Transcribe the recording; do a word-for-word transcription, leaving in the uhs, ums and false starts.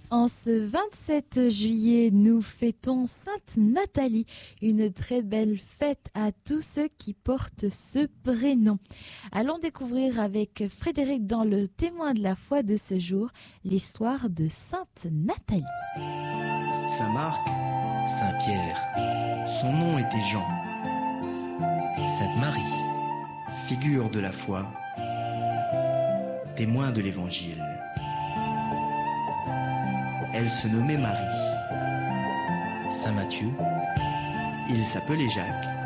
En ce vingt-sept juillet, nous fêtons Sainte Nathalie, une très belle fête à tous ceux qui portent ce prénom. Allons découvrir avec Frédéric dans le témoin de la foi de ce jour l'histoire de Sainte Nathalie. Saint Marc, Saint Pierre, son nom était Jean, Sainte Marie, figure de la foi, témoin de l'Évangile. Elle se nommait Marie. Saint Matthieu, Il s'appelait Jacques.